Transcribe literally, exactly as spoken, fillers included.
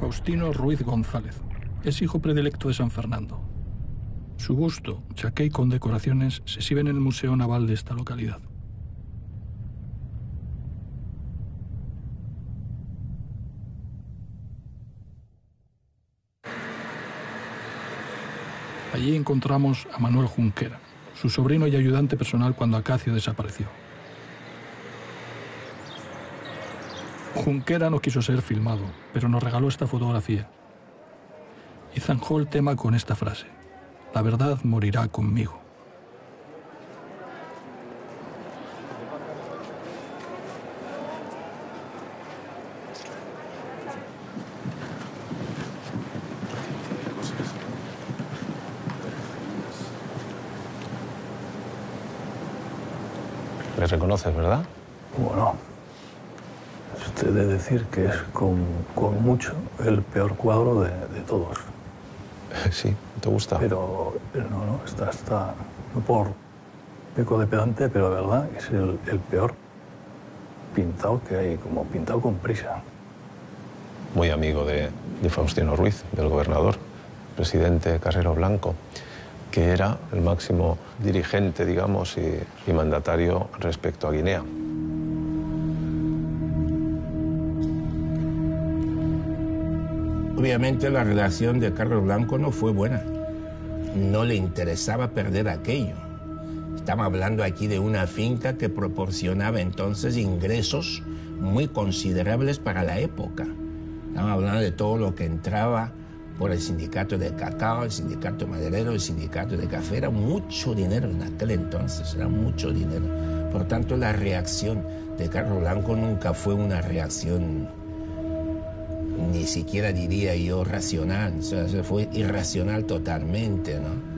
Faustino Ruiz González. Es hijo predilecto de San Fernando. Su busto, chaqué y con decoraciones, se exhibe en el Museo Naval de esta localidad. Allí encontramos a Manuel Junquera, su sobrino y ayudante personal cuando Acacio desapareció. Junquera no quiso ser filmado, pero nos regaló esta fotografía. Y zanjó el tema con esta frase: la verdad morirá conmigo. ¿Le reconoces, verdad? Bueno, usted de decir que es con, con mucho el peor cuadro de, de todos. Sí, ¿te gusta? Pero no, no, está, está, no por peco de pedante, pero de verdad es el, el peor pintado que hay, como pintado con prisa. Muy amigo de, de Faustino Ruiz, del gobernador, presidente Carrero Blanco, que era el máximo dirigente, digamos, y, y mandatario respecto a Guinea. Obviamente la relación de Carlos Blanco no fue buena. No le interesaba perder aquello. Estamos hablando aquí de una finca que proporcionaba entonces ingresos muy considerables para la época. Estamos hablando de todo lo que entraba por el sindicato de cacao, el sindicato maderero, el sindicato de café. Era mucho dinero en aquel entonces, era mucho dinero. Por tanto, la reacción de Carlos Blanco nunca fue una reacción, ni siquiera diría yo racional, o sea, fue irracional totalmente, ¿no?